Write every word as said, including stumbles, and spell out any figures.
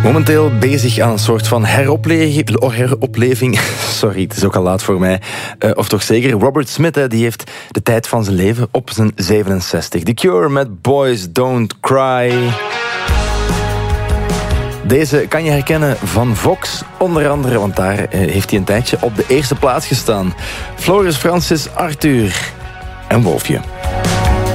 Momenteel bezig aan een soort van heropleving. heropleving. Sorry, het is ook al laat voor mij. Uh, of toch zeker, Robert Smith, hè, die heeft de tijd van zijn leven op zijn zevenenzestig. The Cure met Boys Don't Cry. Deze kan je herkennen van Vox, onder andere, want daar uh, heeft hij een tijdje op de eerste plaats gestaan. Floris Francis, Arthur en Wolfje.